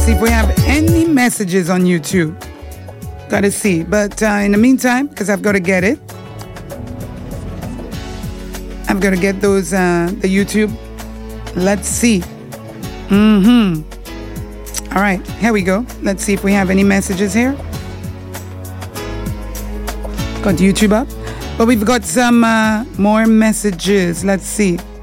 see if we have any messages on YouTube. Gotta see. But in the meantime, because I've got to get it, I've got to get those, the YouTube. Let's see. All right, here we go. Let's see if we have any messages here. Got YouTube up. But we've got some more messages. Let's see.